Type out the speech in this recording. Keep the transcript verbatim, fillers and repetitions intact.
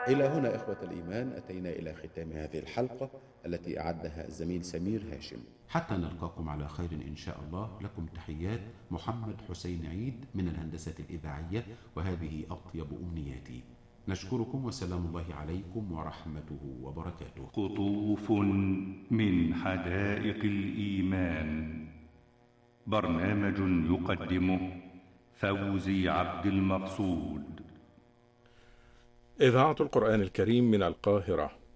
إلى هنا إخوة الإيمان أتينا إلى ختام هذه الحلقة التي أعدها الزميل سمير هاشم. حتى نلقاكم على خير إن شاء الله، لكم تحيات محمد حسين عيد من الهندسة الإذاعية، وهذه أطيب أمنياتي. نشكركم وسلام الله عليكم ورحمته وبركاته. قطوف من حدائق الإيمان، برنامج يقدمه فوزي عبد المقصود. إذاعة القرآن الكريم من القاهرة.